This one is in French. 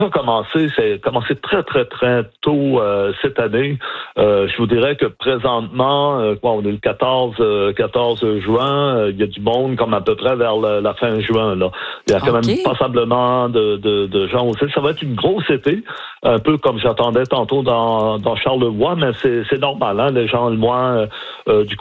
C'est commencé très, très, très tôt cette année. Je vous dirais que présentement, on est le 14 juin, il y a du monde comme à peu près vers la fin juin. Là. Il y a quand même OK. passablement de gens aussi. Ça va être une grosse été, un peu comme j'attendais tantôt dans Charlevoix, mais c'est normal. Hein, les gens, le moins du